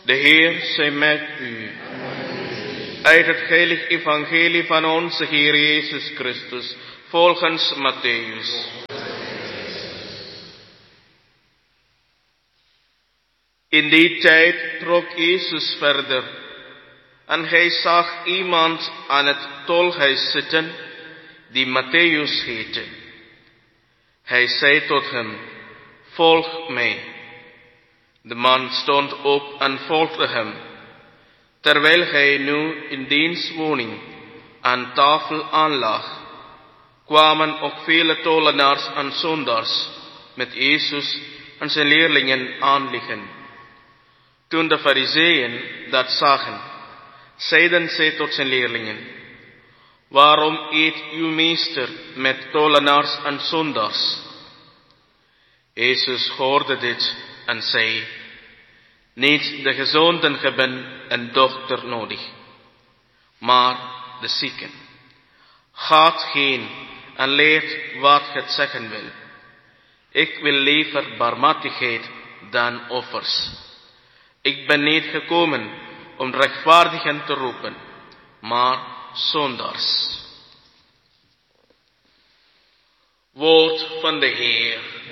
De Heer zij met u. Uit het heilig evangelie van onze Heer Jezus Christus, volgens Mattheüs. In die tijd trok Jezus verder, en hij zag iemand aan het tolhuis zitten, die Mattheüs heette. Hij zei tot hem: volg mij. De man stond op en volgde hem. Terwijl hij nu in diens woning aan tafel aanlag, kwamen ook vele tollenaars en zondaars met Jezus en zijn leerlingen aanliggen. Toen de Farizeeën dat zagen, zeiden zij tot zijn leerlingen: waarom eet uw meester met tollenaars en zondaars? Jezus hoorde dit en zei: niet de gezonden hebben een dokter nodig, maar de zieken. Gaat heen en leert wat het zeggen wil. Ik wil liever barmhartigheid dan offers. Ik ben niet gekomen om rechtvaardigen te roepen, maar zondaars. Woord van de Heer.